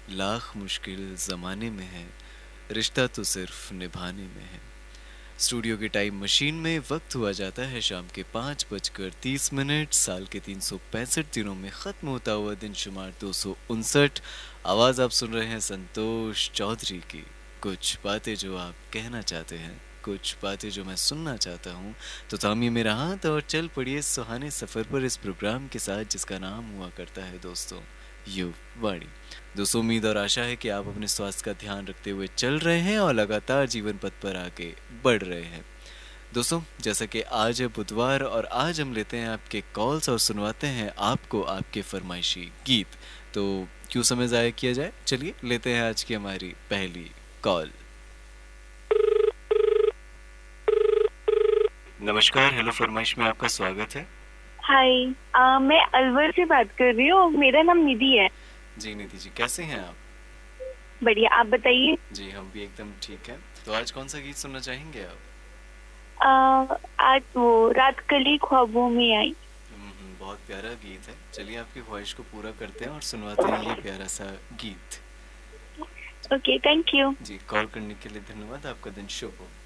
लाख मुश्किल ज़माने में है, रिश्ता तो सिर्फ निभाने में है। स्टूडियो की टाइम मशीन में वक्त हुआ जाता है शाम के 5:30। साल के 365 दिनों में ख़त्म होता हुआ दिन शुमार 259। आवाज़ आप सुन रहे हैं संतोष चौधरी की। कुछ बातें जो आप कहना चाहते हैं, कुछ बातें जो मैं सुनना चाहता हूँ, तो थामिए मेरा हाथ और चल पड़िए सुहाने सफ़र पर इस प्रोग्राम के साथ जिसका नाम हुआ करता है दोस्तों युव वाणी। दोस्तों उम्मीद और आशा है कि आप अपने स्वास्थ्य का ध्यान रखते हुए चल रहे हैं और लगातार जीवन पथ पर आगे बढ़ रहे हैं। दोस्तों जैसा कि आज है बुधवार और आज हम लेते हैं आपके कॉल्स और सुनवाते हैं आपको आपके फरमाइशी गीत। तो क्यों समय ज़ाया किया जाए, चलिए लेते हैं आज की हमारी पहली कॉल। नमस्कार, हेलो फरमाइश में आपका स्वागत है। हाय, मैं अलवर से बात कर रही हूँ। मेरा नाम निधि है। जी निधि जी, कैसे हैं आप? बढ़िया, आप बताइए। जी हम भी एकदम ठीक हैं। तो आज कौन सा गीत सुनना चाहेंगे आप? आज वो रात कली ख्वाबों में आई। बहुत प्यारा गीत है। चलिए आपकी ख्वाहिश को पूरा करते हैं और सुनवाते हैं ये प्यारा सा गीत। Okay, thank you. Ji call करने के लिए धन्यवाद, आपका दिन शुभ हो।